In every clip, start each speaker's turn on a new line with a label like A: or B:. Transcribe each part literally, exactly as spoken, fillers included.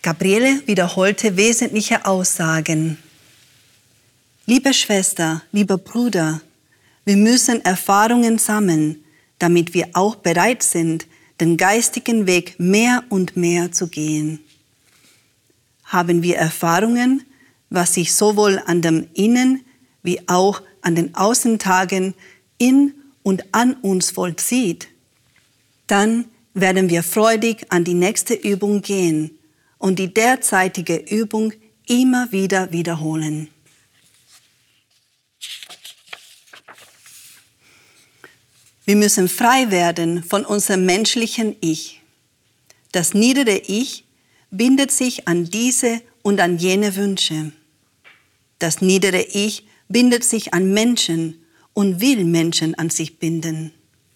A: Gabriele wiederholte wesentliche Aussagen. Liebe Schwester, lieber Bruder, wir müssen Erfahrungen sammeln, damit wir auch bereit sind, den geistigen Weg mehr und mehr zu gehen. Haben wir Erfahrungen, was sich sowohl an dem Innen wie auch an den Außentagen in und an uns vollzieht, dann werden wir freudig an die nächste Übung gehen und die derzeitige Übung immer wieder wiederholen. Wir müssen frei werden von unserem menschlichen Ich. Das niedere Ich bindet sich an diese und an jene Wünsche. Das niedere Ich bindet sich an Menschen und will Menschen an sich binden.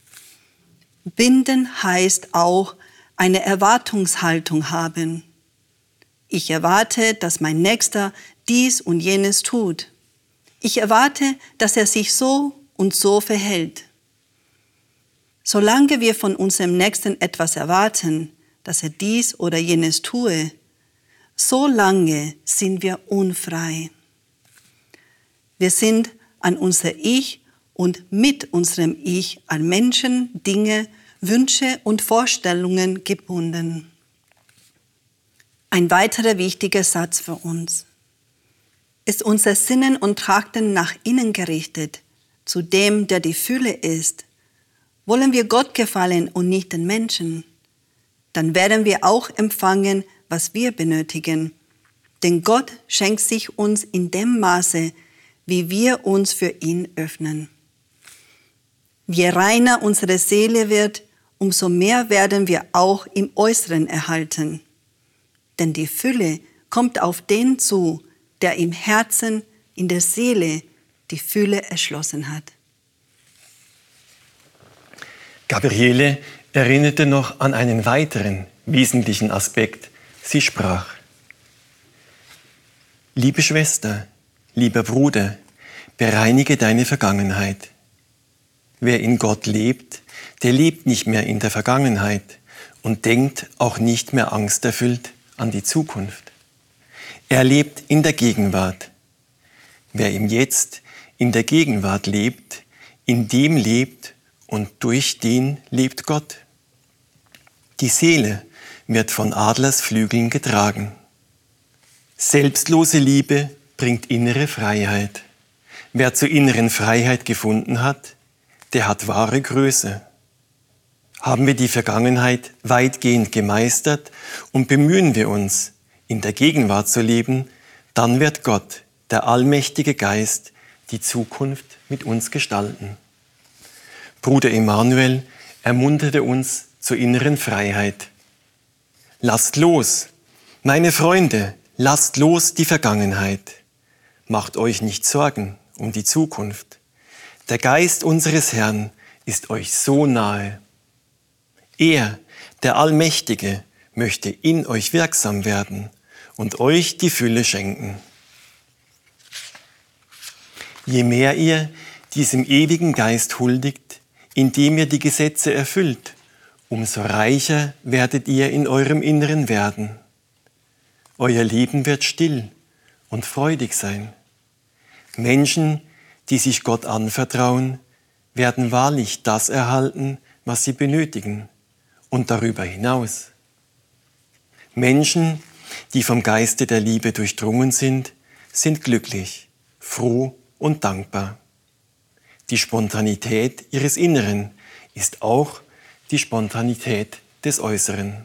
A: Binden heißt auch eine Erwartungshaltung haben. Ich erwarte, dass mein Nächster dies und jenes tut. Ich erwarte, dass er sich so und so verhält. Solange wir von unserem Nächsten etwas erwarten, dass er dies oder jenes tue, solange sind wir unfrei. Wir sind an unser Ich und mit unserem Ich an Menschen, Dinge, Wünsche und Vorstellungen gebunden. Ein weiterer wichtiger Satz für uns. Ist unser Sinnen und Trachten nach innen gerichtet, zu dem, der die Fülle ist, wollen wir Gott gefallen und nicht den Menschen, dann werden wir auch empfangen, was wir benötigen. Denn Gott schenkt sich uns in dem Maße, wie wir uns für ihn öffnen. Je reiner unsere Seele wird, umso mehr werden wir auch im Äußeren erhalten. Denn die Fülle kommt auf den zu, der im Herzen, in der Seele die Fülle erschlossen hat.
B: Gabriele erinnerte noch an einen weiteren wesentlichen Aspekt. Sie sprach: Liebe Schwester, lieber Bruder, bereinige deine Vergangenheit. Wer in Gott lebt, der lebt nicht mehr in der Vergangenheit und denkt auch nicht mehr angsterfüllt an die Zukunft. Er lebt in der Gegenwart. Wer im Jetzt in der Gegenwart lebt, in dem lebt und durch den lebt Gott. Die Seele wird von Adlersflügeln getragen. Selbstlose Liebe bringt innere Freiheit. Wer zur inneren Freiheit gefunden hat, der hat wahre Größe. Haben wir die Vergangenheit weitgehend gemeistert und bemühen wir uns, in der Gegenwart zu leben, dann wird Gott, der allmächtige Geist, die Zukunft mit uns gestalten. Bruder Emanuel ermunterte uns zur inneren Freiheit. Lasst los, meine Freunde, lasst los die Vergangenheit. Macht euch nicht Sorgen um die Zukunft. Der Geist unseres Herrn ist euch so nahe. Er, der Allmächtige, möchte in euch wirksam werden und euch die Fülle schenken. Je mehr ihr diesem ewigen Geist huldigt, indem ihr die Gesetze erfüllt, umso reicher werdet ihr in eurem Inneren werden. Euer Leben wird still und freudig sein. Menschen, die sich Gott anvertrauen, werden wahrlich das erhalten, was sie benötigen und darüber hinaus. Menschen, die vom Geiste der Liebe durchdrungen sind, sind glücklich, froh und dankbar. Die Spontanität ihres Inneren ist auch die Spontanität des Äußeren.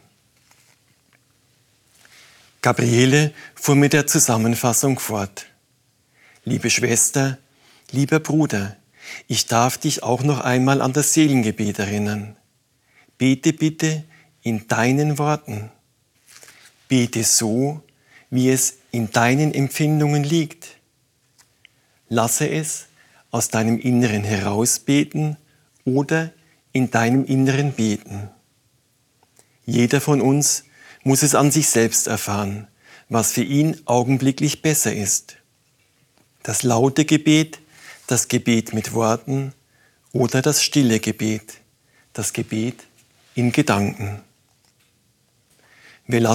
B: Gabriele fuhr mit der Zusammenfassung fort. Liebe Schwester, lieber Bruder, ich darf dich auch noch einmal an das Seelengebet erinnern. Bete bitte in deinen Worten. Bete so, wie es in deinen Empfindungen liegt. Lasse es aus deinem Inneren heraus beten oder in deinem Inneren beten. Jeder von uns muss es an sich selbst erfahren, was für ihn augenblicklich besser ist. Das laute Gebet, das Gebet mit Worten oder das stille Gebet, das Gebet in Gedanken. Wir